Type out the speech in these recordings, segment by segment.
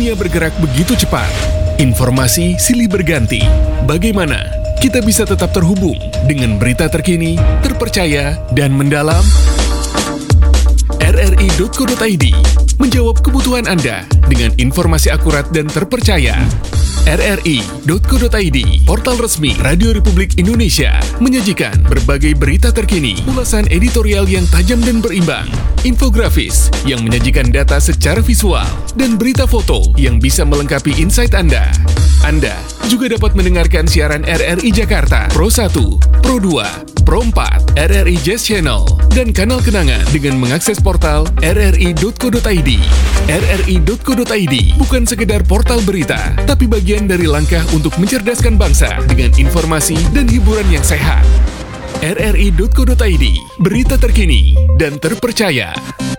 Dunia bergerak begitu cepat. Informasi silih berganti. Bagaimana kita bisa tetap terhubung dengan berita terkini, terpercaya, dan mendalam? RRI.co.id menjawab kebutuhan Anda dengan informasi akurat dan terpercaya. RRI.co.id, portal resmi Radio Republik Indonesia, menyajikan berbagai berita terkini, ulasan editorial yang tajam dan berimbang, infografis yang menyajikan data secara visual, dan berita foto yang bisa melengkapi insight Anda. Anda juga dapat mendengarkan siaran RRI Jakarta, Pro 1, Pro 2, Pro 4, RRI Jazz Channel, dan kanal kenangan dengan mengakses portal rri.co.id. RRI.co.id bukan sekedar portal berita, tapi bagian dari langkah untuk mencerdaskan bangsa dengan informasi dan hiburan yang sehat. RRI.co.id, berita terkini dan terpercaya.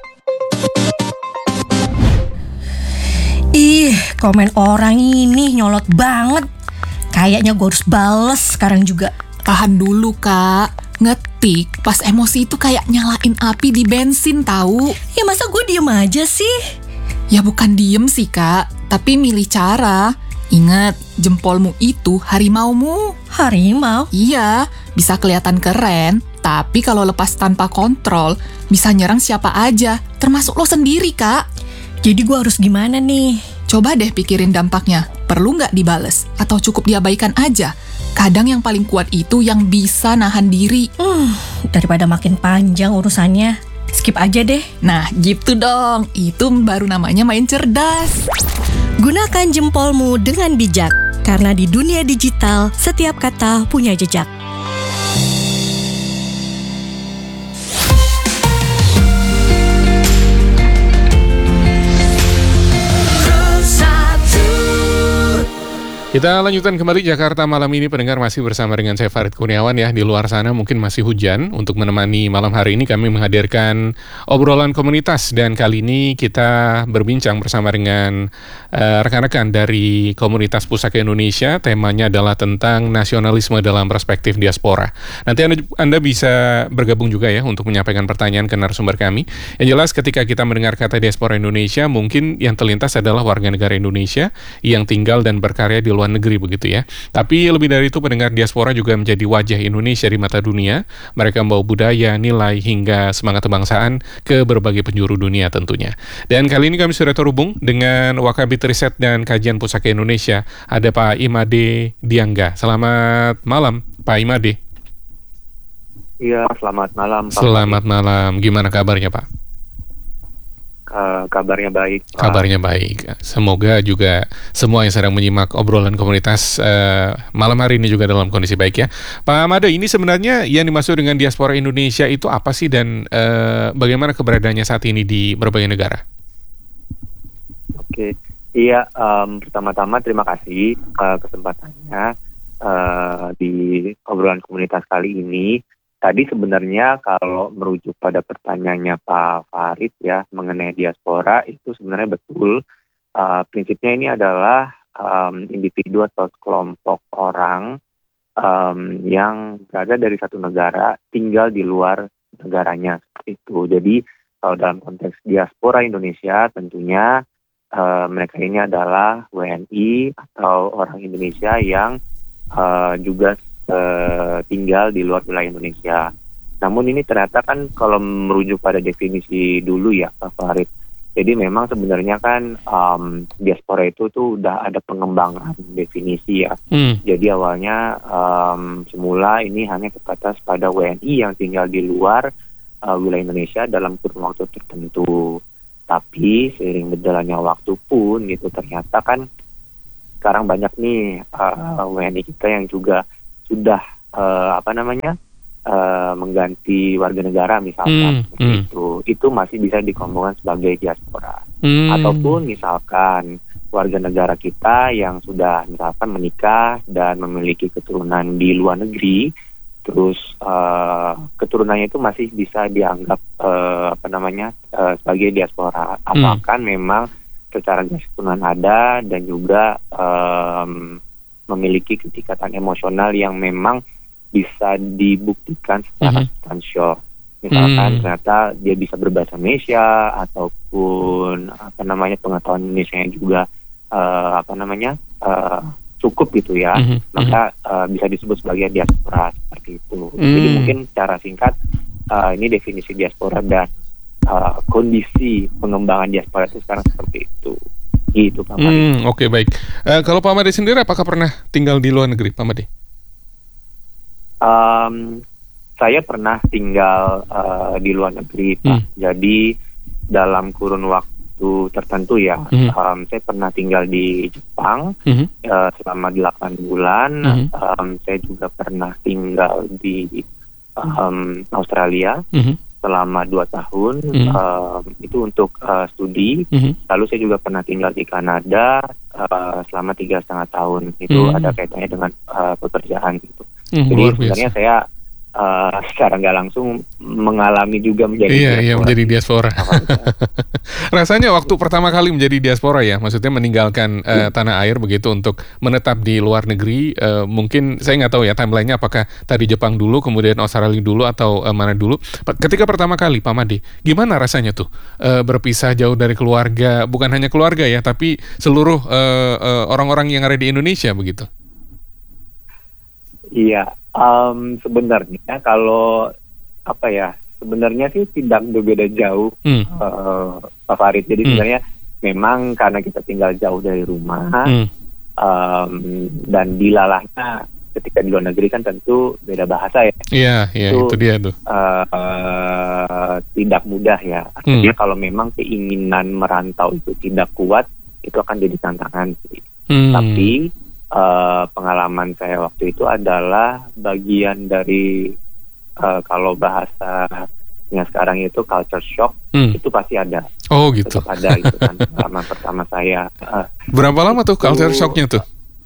Ih, komen orang ini nyolot banget. Kayaknya gue harus bales sekarang juga. Tahan dulu, Kak. Ngetik pas emosi itu kayak nyalain api di bensin tahu. Ya masa gue diem aja sih? Ya bukan diem sih, Kak, tapi milih cara. Ingat, jempolmu itu harimaumu. Harimau? Iya, bisa kelihatan keren, tapi kalau lepas tanpa kontrol, bisa nyerang siapa aja, termasuk lo sendiri, Kak. Jadi gue harus gimana nih? Coba deh pikirin dampaknya. Perlu nggak dibales? Atau cukup diabaikan aja? Kadang yang paling kuat itu yang bisa nahan diri. Daripada makin panjang urusannya, skip aja deh. Nah, gitu dong. Itu baru namanya main cerdas. Gunakan jempolmu dengan bijak. Karena di dunia digital, setiap kata punya jejak. Kita lanjutkan kembali Jakarta malam ini, pendengar masih bersama dengan saya Farid Kurniawan ya. Di luar sana mungkin masih hujan. Untuk menemani malam hari ini kami menghadirkan obrolan komunitas, dan kali ini kita berbincang bersama dengan rekan-rekan dari komunitas Pusaka Indonesia. Temanya adalah tentang nasionalisme dalam perspektif diaspora. Nanti Anda bisa bergabung juga ya untuk menyampaikan pertanyaan ke narasumber kami. Yang jelas ketika kita mendengar kata diaspora Indonesia, mungkin yang terlintas adalah warga negara Indonesia yang tinggal dan berkarya di luar negeri begitu ya. Tapi lebih dari itu, pendengar diaspora juga menjadi wajah Indonesia di mata dunia. Mereka membawa budaya, nilai, hingga semangat kebangsaan ke berbagai penjuru dunia tentunya. Dan kali ini kami sudah terhubung dengan Wakabit Riset dan Kajian Pusaka Indonesia. Ada Pak Imade Diangga. Selamat malam Pak Imade. Iya, selamat malam Pak. Selamat malam. Gimana kabarnya Pak? Kabarnya baik, Pak. Kabarnya baik. Semoga juga semua yang sedang menyimak obrolan komunitas malam hari ini juga dalam kondisi baik ya. Pak Made, ini sebenarnya yang dimaksud dengan diaspora Indonesia itu apa sih, dan bagaimana keberadaannya saat ini di berbagai negara? Oke, iya, pertama-tama terima kasih kesempatannya di obrolan komunitas kali ini. Tadi sebenarnya kalau merujuk pada pertanyaannya Pak Farid ya mengenai diaspora, itu sebenarnya betul. Prinsipnya ini adalah individu atau kelompok orang yang berada dari satu negara tinggal di luar negaranya, seperti itu. Jadi kalau dalam konteks diaspora Indonesia tentunya mereka ini adalah WNI atau orang Indonesia yang juga tinggal di luar wilayah Indonesia. Namun ini ternyata kan kalau merujuk pada definisi dulu ya Pak Farid, jadi memang sebenarnya kan diaspora itu tuh udah ada pengembangan definisi ya. Jadi awalnya semula ini hanya terbatas pada WNI yang tinggal di luar wilayah Indonesia dalam kurun waktu tertentu. Tapi seiring berjalannya waktu pun gitu, ternyata kan sekarang banyak nih WNI kita yang juga sudah mengganti warga negara misalkan, itu masih bisa dikelompokkan sebagai diaspora. Ataupun misalkan warga negara kita yang sudah misalkan menikah dan memiliki keturunan di luar negeri, terus keturunannya itu masih bisa dianggap sebagai diaspora. Apakah memang secara garis keturunan ada dan juga memiliki ketikatan emosional yang memang bisa dibuktikan secara substansial. Misalkan ternyata dia bisa berbahasa Indonesia ataupun pengetahuan Indonesia juga cukup gitu ya, maka bisa disebut sebagai diaspora seperti itu. Jadi mungkin secara singkat ini definisi diaspora dan kondisi pengembangan diaspora itu sekarang seperti itu. Gitu Pak Made. Oke, baik. Kalau Pak Made sendiri apakah pernah tinggal di luar negeri, Pak Made? Saya pernah tinggal di luar negeri, Pak. Jadi dalam kurun waktu tertentu ya, saya pernah tinggal di Jepang selama 8 bulan. Saya juga pernah tinggal di Australia selama 2 tahun. Itu untuk studi. Lalu saya juga pernah tinggal di Kanada selama 3,5 tahun. Itu ada kaitannya dengan pekerjaan gitu. Jadi sebenarnya saya secara nggak langsung mengalami juga menjadi diaspora. Iya, menjadi diaspora. Rasanya waktu pertama kali menjadi diaspora ya, maksudnya meninggalkan tanah air begitu untuk menetap di luar negeri, mungkin saya nggak tahu ya timelinenya apakah tadi Jepang dulu, kemudian Australia dulu atau mana dulu. Ketika pertama kali Pak Made, gimana rasanya tuh berpisah jauh dari keluarga, bukan hanya keluarga ya, tapi seluruh orang-orang yang ada di Indonesia begitu? Iya. Sebenarnya kalau sebenarnya sih tidak berbeda jauh, Pak Farid. Jadi sebenarnya memang karena kita tinggal jauh dari rumah, dan dilalahnya ketika di luar negeri kan tentu beda bahasa ya. Iya, itu dia tuh. Tidak mudah ya. Artinya kalau memang keinginan merantau itu tidak kuat, itu akan jadi tantangan sih. Tapi pengalaman saya waktu itu adalah bagian dari kalau bahasanya sekarang itu culture shock, itu pasti ada. Oh gitu. Tetap ada itu kan pengalaman pertama saya. Berapa lama tuh culture shocknya tuh?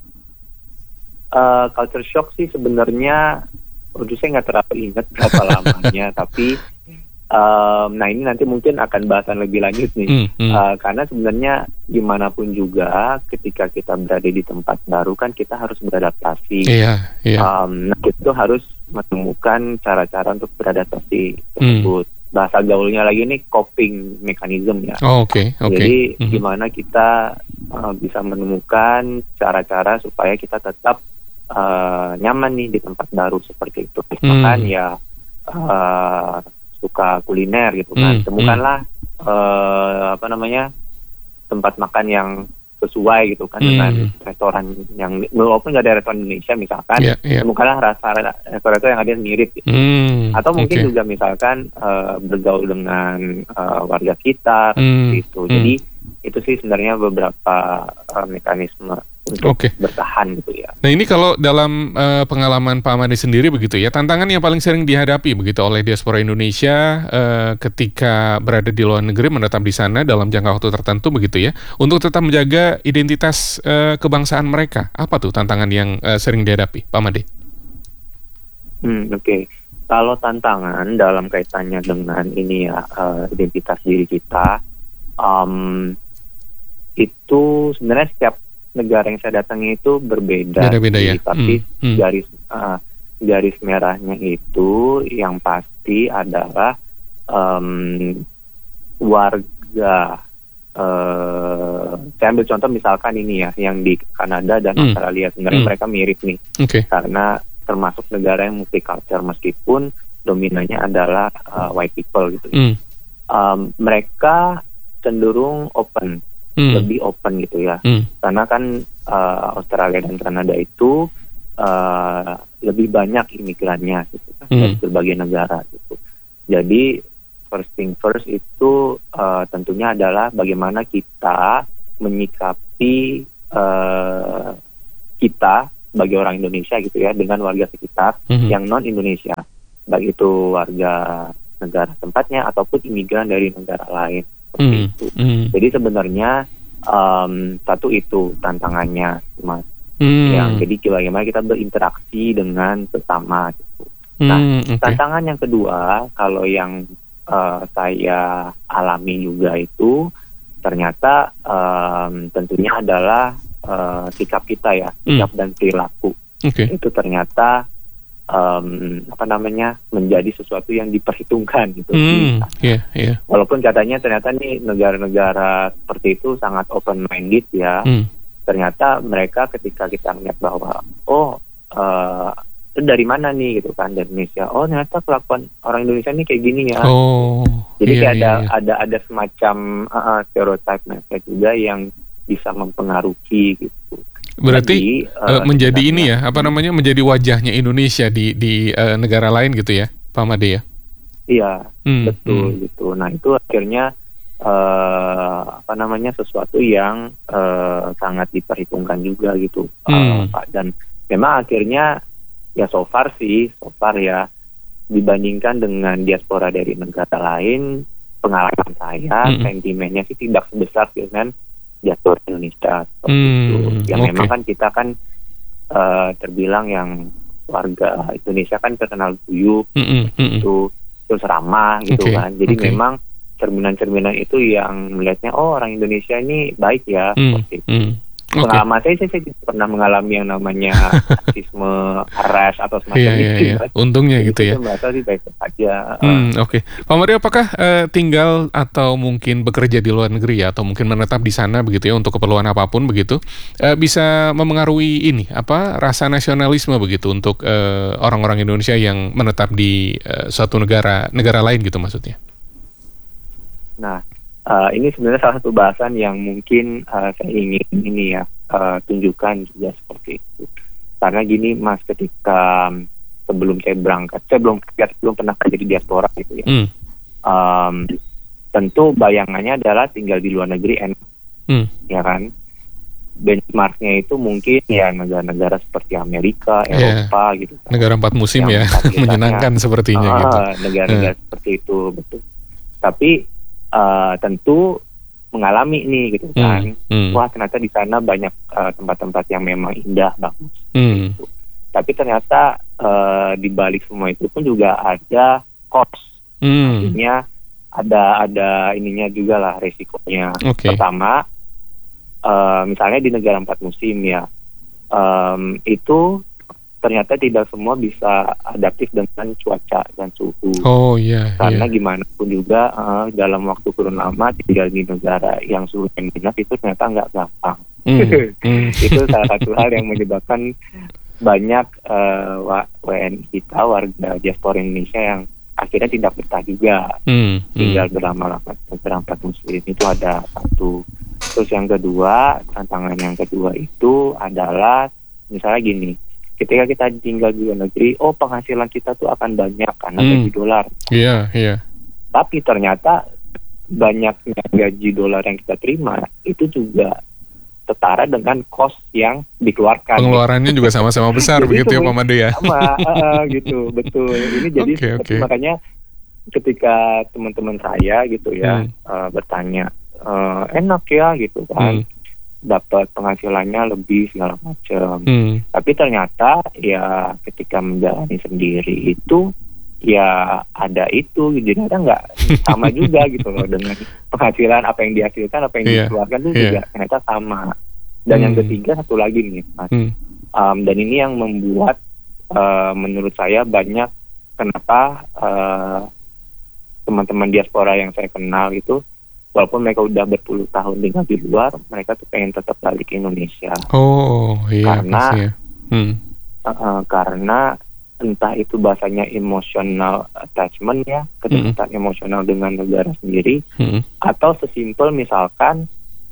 Culture shock sih sebenarnya, saya nggak terlalu ingat berapa lamanya, tapi nah ini nanti mungkin akan bahasan lebih lanjut nih, karena sebenarnya gimana pun juga ketika kita berada di tempat baru kan kita harus beradaptasi. Nah itu harus menemukan cara-cara untuk beradaptasi tersebut. Bahasa gaulnya lagi nih coping mechanism ya. Jadi gimana kita bisa menemukan cara-cara supaya kita tetap nyaman nih di tempat baru seperti itu. Misalkan ya suka kuliner gitu kan, temukanlah tempat makan yang sesuai gitu kan dengan restoran yang walaupun nggak ada restoran Indonesia misalkan, temukanlah restoran yang ada yang mirip gitu. Atau mungkin juga misalkan bergaul dengan warga sekitar gitu. Jadi itu sih sebenarnya beberapa mekanisme untuk bertahan gitu ya. Nah ini kalau dalam pengalaman Pak Made sendiri begitu ya, tantangan yang paling sering dihadapi begitu oleh diaspora Indonesia ketika berada di luar negeri, menetap di sana dalam jangka waktu tertentu begitu ya, untuk tetap menjaga identitas kebangsaan mereka, apa tuh tantangan yang sering dihadapi Pak Made? Kalau tantangan dalam kaitannya dengan ini ya, identitas diri kita, itu sebenarnya setiap negara yang saya datangi itu berbeda ya? Tapi garis merahnya itu yang pasti adalah warga. Saya ambil contoh misalkan ini ya, yang di Kanada dan Australia, sebenarnya mereka mirip nih, karena termasuk negara yang multicultural meskipun dominannya adalah white people gitu. Mereka cenderung open, lebih open gitu ya, karena kan Australia dan Kanada itu lebih banyak imigrannya gitu kan, dari berbagai negara gitu. Jadi first thing first itu tentunya adalah bagaimana kita menyikapi kita sebagai orang Indonesia gitu ya dengan warga sekitar yang non Indonesia, baik itu warga negara tempatnya ataupun imigran dari negara lain. Itu. Jadi sebenarnya satu itu tantangannya, Mas. Jadi bagaimana kita berinteraksi dengan sesama gitu. Nah, tantangan yang kedua, kalau yang saya alami juga itu ternyata tentunya adalah sikap kita ya, sikap dan perilaku. Itu ternyata menjadi sesuatu yang diperhitungkan gitu. Iya. Walaupun katanya ternyata nih negara-negara seperti itu sangat open minded ya. Ternyata mereka ketika kita melihat bahwa itu dari mana nih gitu kan, dari Indonesia. Oh, ternyata kelakuan orang Indonesia nih kayak gini ya. Jadi kayak ada semacam stereotype mereka juga yang bisa mempengaruhi gitu. Berarti menjadi ini ya, menjadi wajahnya Indonesia di negara lain gitu ya, Pak Made ya? Iya, betul gitu. Nah itu akhirnya sesuatu yang sangat diperhitungkan juga gitu, Pak. Dan memang akhirnya ya so far ya, dibandingkan dengan diaspora dari negara lain, pengalaman saya, sentimennya sih tidak sebesar dengan diaspora Indonesia itu. Yang memang kan kita kan terbilang yang warga Indonesia kan terkenal guyup, itu terus ramah gitu kan. Jadi memang cerminan-cerminan itu yang melihatnya orang Indonesia ini baik ya, seperti itu. Pengalaman saya tidak pernah mengalami yang namanya rasisme, harass atau semacam itu. Untungnya jadi gitu ya. Merasa sih baik saja. Pak Made, apakah tinggal atau mungkin bekerja di luar negeri ya, atau mungkin menetap di sana begitu ya untuk keperluan apapun begitu, bisa memengaruhi rasa nasionalisme begitu untuk orang-orang Indonesia yang menetap di suatu negara lain gitu maksudnya? Nah, ini sebenarnya salah satu bahasan yang mungkin saya ingin tunjukkan juga seperti itu. Karena gini Mas, ketika sebelum saya berangkat, saya belum pernah kerja di diaspora gitu ya. Tentu bayangannya adalah tinggal di luar negeri enak, ya kan. Benchmarknya itu mungkin ya negara-negara seperti Amerika, Eropa gitu kan. Negara 4 musim ya, menyenangkan sepertinya gitu. Negara-negara seperti itu, betul. Tapi tentu mengalami nih gitu kan. Wah, ternyata di sana banyak tempat-tempat yang memang indah, bagus. Gitu. Tapi ternyata di balik semua itu pun juga ada cost. Artinya ada ininya juga lah, resikonya. Pertama, misalnya di negara 4 musim ya, itu ternyata tidak semua bisa adaptif dengan cuaca dan suhu. Karena gimana pun juga dalam waktu kurun lama tinggal di negara yang suhunya minus itu ternyata nggak gampang. Itu salah satu hal yang menyebabkan banyak WNI kita, warga diaspora Indonesia yang akhirnya tidak betah juga tinggal berlama-lama di negara 4 musim. Itu ada satu. Terus yang kedua, tantangan yang kedua itu adalah misalnya gini, ketika kita tinggal di luar negeri, penghasilan kita tuh akan banyak karena gaji dolar. Tapi ternyata banyaknya gaji dolar yang kita terima itu juga setara dengan cost yang dikeluarkan. Pengeluarannya juga sama-sama besar begitu ya Pak Made ya. Sama, gitu, betul. Ini jadi makanya ketika teman-teman saya gitu ya bertanya, enak ya gitu kan. Dapat penghasilannya lebih segala macam. Tapi ternyata ya ketika menjalani sendiri itu ya ada itu, jadi ternyata nggak sama juga gitu loh dengan penghasilan apa yang dihasilkan, apa yang dikeluarkan itu juga ternyata sama. Dan yang ketiga satu lagi nih Mas, dan ini yang membuat menurut saya banyak kenapa teman-teman diaspora yang saya kenal itu, walaupun mereka udah berpuluh tahun tinggal di luar, mereka tuh pengen tetap balik ke Indonesia. Karena entah itu bahasanya emotional attachment ya, kedekatan emosional dengan negara sendiri, atau sesimpel misalkan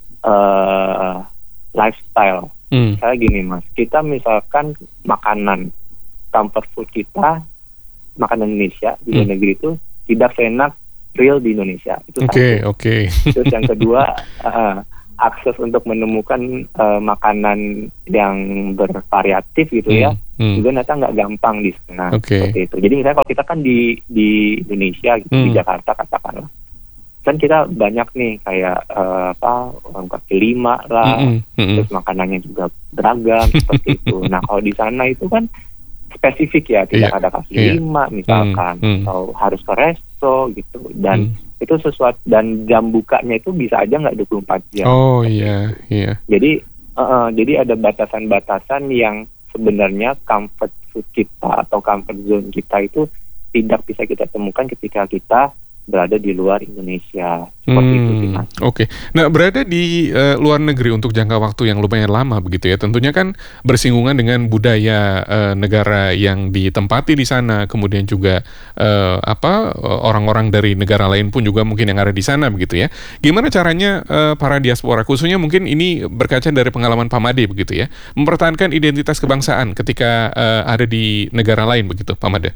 lifestyle. Misalnya gini Mas, kita misalkan makanan, comfort food kita, makanan Indonesia di luar negeri itu tidak seenak real di Indonesia. Itu satu. Terus yang kedua, akses untuk menemukan makanan yang bervariatif gitu ya, juga ternyata nggak gampang di sana. Seperti itu. Jadi misalnya kalau kita kan di Indonesia gitu, di Jakarta katakanlah, kan kita banyak nih kayak orang kaki lima lah, terus makanannya juga beragam seperti itu. Nah kalau di sana itu kan spesifik ya, tidak ada kaki lima misalkan, atau harus ke resto gitu, dan itu sesuatu, dan jam bukanya itu bisa aja nggak 24 jam. Jadi ada batasan-batasan yang sebenarnya comfort food kita atau comfort zone kita itu tidak bisa kita temukan ketika kita berada di luar Indonesia. Seperti itu sih, Mas. Oke. Nah, berada di luar negeri untuk jangka waktu yang lumayan lama begitu ya. Tentunya kan bersinggungan dengan budaya negara yang ditempati di sana, kemudian juga orang-orang dari negara lain pun juga mungkin yang ada di sana begitu ya. Gimana caranya para diaspora, khususnya mungkin ini berkaca dari pengalaman Pak Made begitu ya, mempertahankan identitas kebangsaan ketika ada di negara lain begitu, Pak Made?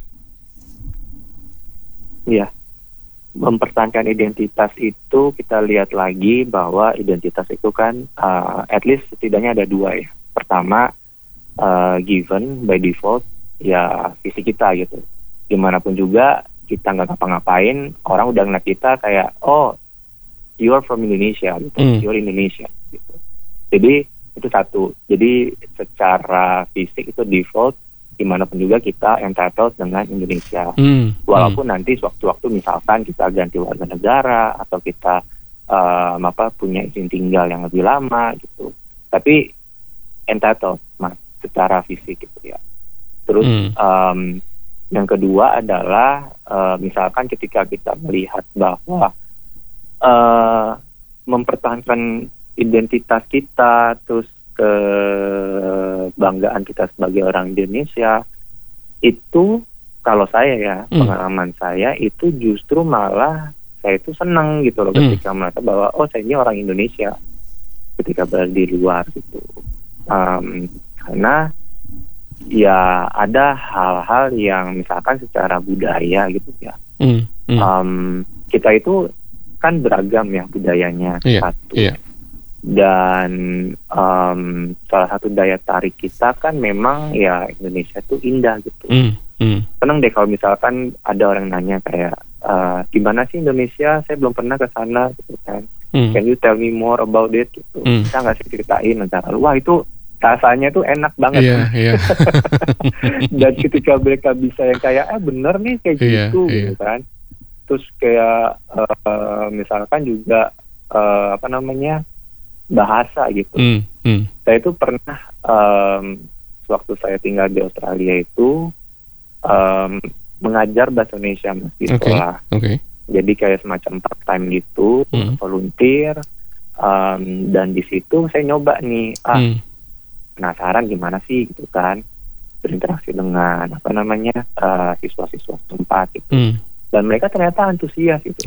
Iya. Mempertahankan identitas itu kita lihat lagi bahwa identitas itu kan at least setidaknya ada dua ya. Pertama, given by default ya fisik kita gitu. Gimana pun juga kita nggak ngapa-ngapain, orang udah ngeliat kita kayak you are from Indonesia gitu, you're Indonesia gitu. Jadi itu satu. Jadi secara fisik itu default, gimana pun juga kita entitled dengan Indonesia. Walaupun nanti sewaktu-waktu misalkan kita ganti warga negara atau kita punya izin tinggal yang lebih lama gitu. Tapi entitled Mas secara fisik gitu ya. Terus yang kedua adalah misalkan ketika kita melihat bahwa mempertahankan identitas kita, terus kebanggaan kita sebagai orang Indonesia itu, kalau saya ya, pengalaman saya itu justru malah saya itu senang gitu loh ketika merasa bahwa saya ini orang Indonesia ketika berada di luar gitu. Karena ya ada hal-hal yang misalkan secara budaya gitu ya. Kita itu kan beragam ya budayanya, satu. Dan salah satu daya tarik kita kan memang ya Indonesia itu indah gitu. Seneng deh kalau misalkan ada orang nanya kayak gimana sih Indonesia, saya belum pernah ke sana gitu kan. Can you tell me more about it gitu. Bisa nggak sih ceritain negara lu? Wah, itu rasanya tuh enak banget. Dan ketika mereka bisa yang kayak bener nih kayak gitu gitu kan. Terus kayak misalkan juga bahasa gitu. Saya itu pernah waktu saya tinggal di Australia itu mengajar bahasa Indonesia di sekolah. Jadi kayak semacam part time gitu, volunteer. Dan di situ saya nyoba nih, penasaran gimana sih gitu kan, berinteraksi dengan siswa-siswa tempat gitu. Dan mereka ternyata antusias gitu.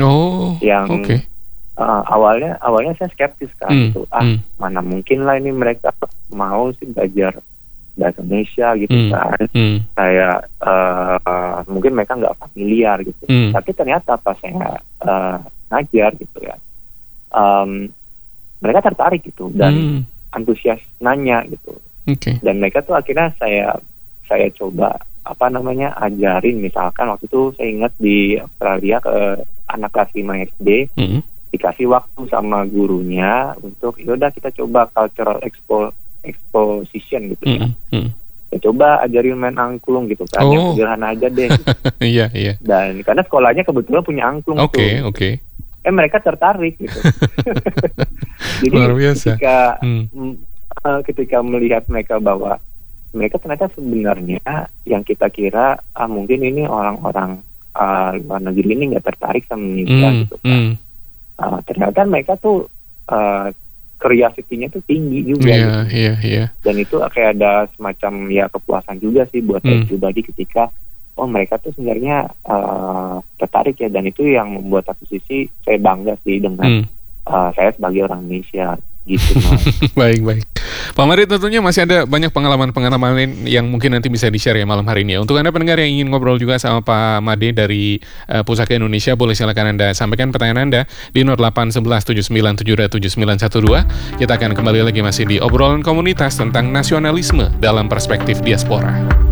Awalnya saya skeptis kan gitu. Mana mungkin lah ini mereka mau sih belajar bahasa Indonesia gitu kan. Kayak mungkin mereka nggak familiar gitu. Tapi ternyata pas saya ngajar gitu ya, mereka tertarik gitu dan antusias nanya gitu. Dan mereka tuh akhirnya saya coba ajarin. Misalkan waktu itu saya ingat di Australia ke anak kelas 5 SD, dikasih waktu sama gurunya untuk yaudah kita coba cultural exposition gitu ya. Ya coba ajarin main angklung gitu kan, yang sederhana aja deh gitu. Dan karena sekolahnya kebetulan punya angklung tuh. Mereka tertarik gitu. Jadi luar biasa. Ketika melihat mereka bahwa mereka ternyata sebenarnya yang kita kira mungkin ini orang-orang luar negeri ini nggak tertarik sama Indonesia gitu kan. Ternyata mereka tuh curiosity-nya tuh tinggi juga. Dan itu kayak ada semacam kepuasan juga sih buat saya pribadi ketika mereka tuh sebenarnya tertarik ya, dan itu yang membuat satu sisi saya bangga sih dengan saya sebagai orang Indonesia gitu. Baik. Pak Made, tentunya masih ada banyak pengalaman-pengalaman lain yang mungkin nanti bisa di-share ya malam hari ini ya. Untuk Anda pendengar yang ingin ngobrol juga sama Pak Made dari Pusaka Indonesia, boleh silakan Anda sampaikan pertanyaan Anda di 081179727912. Kita akan kembali lagi masih di obrolan komunitas tentang nasionalisme dalam perspektif diaspora.